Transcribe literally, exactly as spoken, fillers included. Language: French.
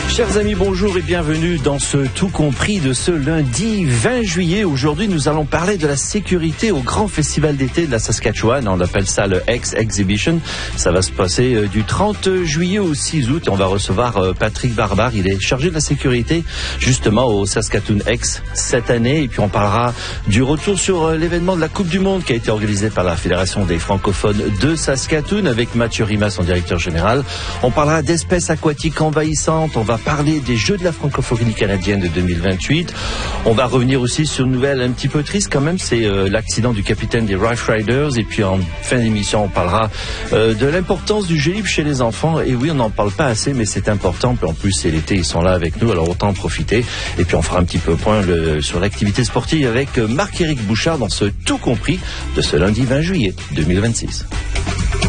Chers amis, bonjour et bienvenue dans ce Tout Compris de ce lundi vingt juillet. Aujourd'hui, nous allons parler de la sécurité au grand festival d'été de la Saskatchewan. On appelle ça le X Exhibition. Ça va se passer du trente juillet au six août. On va recevoir Patrick Barbare. Il est chargé de la sécurité justement au Saskatoon X cette année. Et puis on parlera du retour sur l'événement de la Coupe du Monde qui a été organisé par la Fédération des francophones de Saskatoon avec Mathieu Rimas, son directeur général. On parlera d'espèces aquatiques envahissantes. On va parler des Jeux de la francophonie canadienne de deux mille vingt-huit. On va revenir aussi sur une nouvelle un petit peu triste quand même, c'est euh, l'accident du capitaine des Rough Riders. Et puis en fin d'émission, on parlera euh, de l'importance du jeu libre chez les enfants. Et oui, on n'en parle pas assez, mais c'est important. Puis en plus, c'est l'été, ils sont là avec nous, alors autant en profiter. Et puis on fera un petit peu point le, sur l'activité sportive avec Marc-Éric Bouchard dans ce Tout Compris de ce lundi vingt juillet deux mille vingt-six.